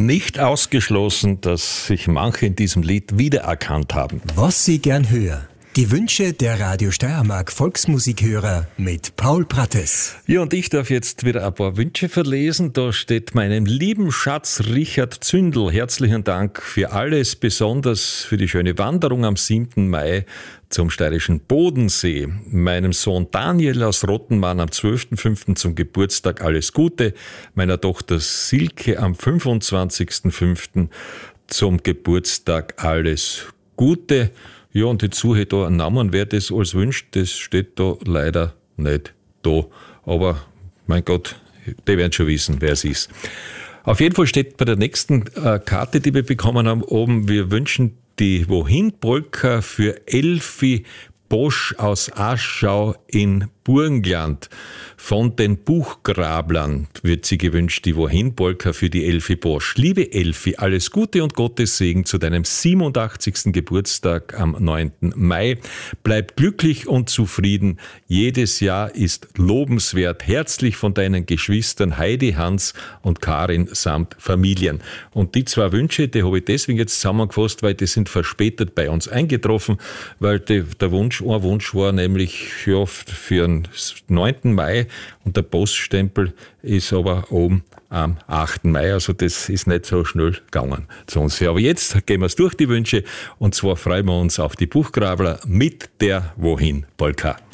Nicht ausgeschlossen, dass sich manche in diesem Lied wiedererkannt haben. Was Sie gern hören. Die Wünsche der Radio Steiermark Volksmusikhörer mit Paul Prattes. Ja, und ich darf jetzt wieder ein paar Wünsche verlesen. Da steht meinem lieben Schatz Richard Zündel herzlichen Dank für alles, besonders für die schöne Wanderung am 7. Mai zum steirischen Bodensee. Meinem Sohn Daniel aus Rottenmann am 12.05. zum Geburtstag alles Gute. Meiner Tochter Silke am 25.05. zum Geburtstag alles Gute. Ja, und jetzt suche ich da einen Namen, wer das alles wünscht, das steht da leider nicht da. Aber, mein Gott, die werden schon wissen, wer es ist. Auf jeden Fall steht bei der nächsten Karte, die wir bekommen haben, oben, wir wünschen die Wohin-Polka für Elfi Bosch aus Aschau in Burgenland. Von den Buchgrablern wird sie gewünscht, die Wohin-Polka für die Elfi Bosch. Liebe Elfi, alles Gute und Gottes Segen zu deinem 87. Geburtstag am 9. Mai. Bleib glücklich und zufrieden. Jedes Jahr ist lobenswert. Herzlich von deinen Geschwistern Heidi, Hans und Karin samt Familien. Und die zwei Wünsche, die habe ich deswegen jetzt zusammengefasst, weil die sind verspätet bei uns eingetroffen, weil ein Wunsch war nämlich für den 9. Mai und der Poststempel ist aber oben am 8. Mai, also das ist nicht so schnell gegangen zu uns. Ja, aber jetzt gehen wir es durch, die Wünsche, und zwar freuen wir uns auf die Buchgrabler mit der Wohin-Polka.